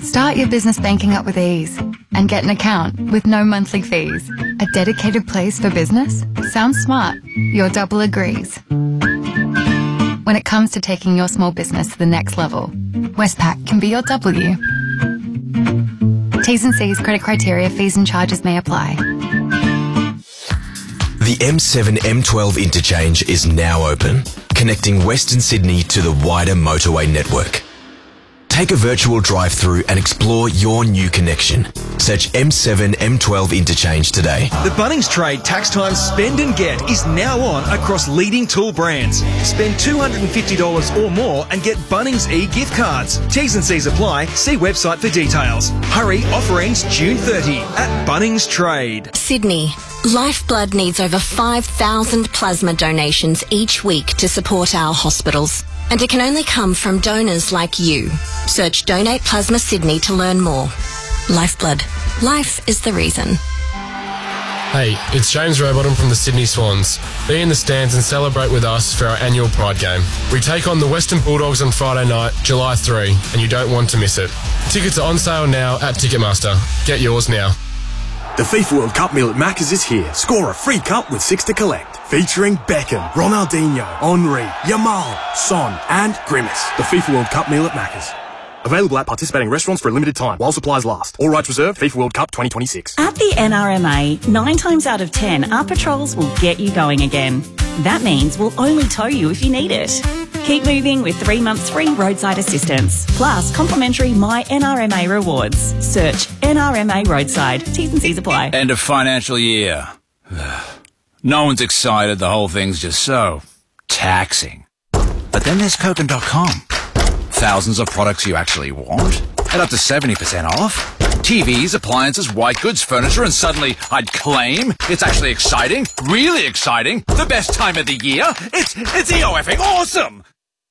Start your business banking up with ease and get an account with no monthly fees. A dedicated place for business? Sounds smart. Your double agrees. When it comes to taking your small business to the next level, Westpac can be your W. T's and C's, credit criteria, fees and charges may apply. The M7-M12 interchange is now open, connecting Western Sydney to the wider motorway network. Take a virtual drive-through and explore your new connection. Search M7-M12 interchange today. The Bunnings Trade Tax Time Spend and Get is now on across leading tool brands. Spend $250 or more and get Bunnings e-gift cards. T's and C's apply. See website for details. Hurry, offer ends June 30 at Bunnings Trade. Sydney. Lifeblood needs over 5,000 plasma donations each week to support our hospitals. And it can only come from donors like you. Search Donate Plasma Sydney to learn more. Lifeblood. Life is the reason. Hey, it's James Rowbottom from the Sydney Swans. Be in the stands and celebrate with us for our annual Pride game. We take on the Western Bulldogs on Friday night, July 3, and you don't want to miss it. Tickets are on sale now at Ticketmaster. Get yours now. The FIFA World Cup meal at Macca's is here. Score a free cup with 6 to collect. Featuring Beckham, Ronaldinho, Henry, Yamal, Son and Grimace. The FIFA World Cup meal at Macca's. Available at participating restaurants for a limited time while supplies last. All rights reserved. FIFA World Cup 2026. At the NRMA, 9 times out of 10, our patrols will get you going again. That means we'll only tow you if you need it. Keep moving with 3 months free roadside assistance. Plus, complimentary My NRMA rewards. Search NRMA Roadside. T's and C's apply. End of financial year. No one's excited. The whole thing's just so taxing. But then there's Kogan.com. Thousands of products you actually want at up to 70% off. TVs, appliances, white goods, furniture, and suddenly I'd claim it's actually exciting, really exciting, the best time of the year. It's EOFing awesome!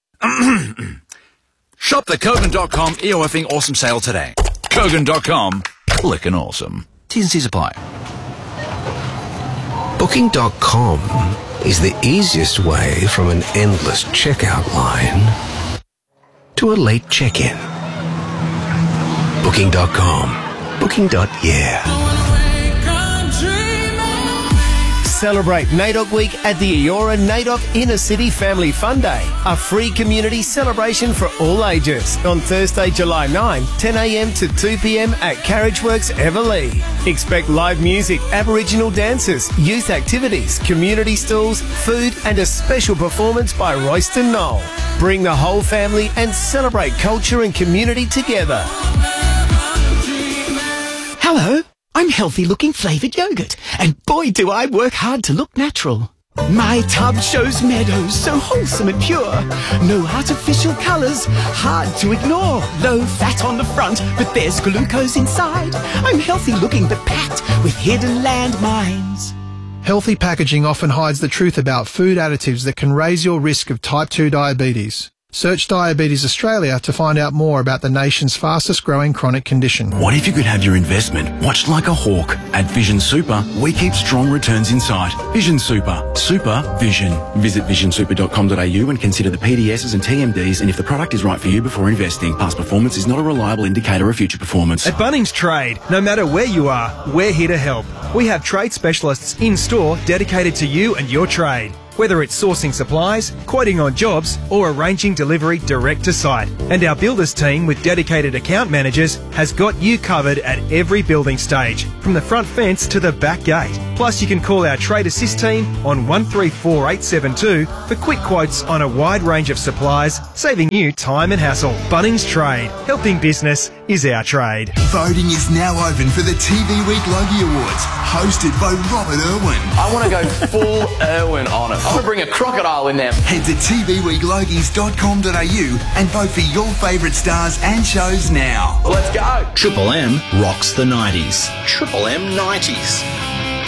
Shop the Kogan.com EOFing awesome sale today. Kogan.com, clickin' awesome. T's and C's apply. Booking.com is the easiest way from an endless checkout line to a late check-in. Booking.com. Booking.yeah. Celebrate NAIDOC Week at the Eora NAIDOC Inner City Family Fun Day, a free community celebration for all ages, on Thursday, July 9, 10 a.m. to 2 p.m. at Carriageworks Everleigh. Expect live music, Aboriginal dances, youth activities, community stalls, food and a special performance by Royston Knoll. Bring the whole family and celebrate culture and community together. Hello, I'm Healthy Looking Flavoured Yogurt, and boy do I work hard to look natural. My tub shows meadows so wholesome and pure. No artificial colours, hard to ignore. Low fat on the front, but there's glucose inside. I'm healthy looking but packed with hidden landmines. Healthy packaging often hides the truth about food additives that can raise your risk of type 2 diabetes. Search Diabetes Australia to find out more about the nation's fastest growing chronic condition. What if you could have your investment watched like a hawk? At Vision Super, we keep strong returns in sight. Vision Super. Super Vision. Visit visionsuper.com.au and consider the PDSs and TMDs and if the product is right for you before investing. Past performance is not a reliable indicator of future performance. At Bunnings Trade, no matter where you are, we're here to help. We have trade specialists in store dedicated to you and your trade. Whether it's sourcing supplies, quoting on jobs, or arranging delivery direct to site. And our builders team with dedicated account managers has got you covered at every building stage, from the front fence to the back gate. Plus you can call our Trade Assist team on 134872 for quick quotes on a wide range of supplies, saving you time and hassle. Bunnings Trade. Helping business is our trade. Voting is now open for the TV Week Logie Awards, hosted by Robert Irwin. I want to go full Irwin on it. I want to bring a crocodile in there. Head to tvweeklogies.com.au and vote for your favourite stars and shows now. Let's go. Triple M rocks the 90s. Triple M 90s.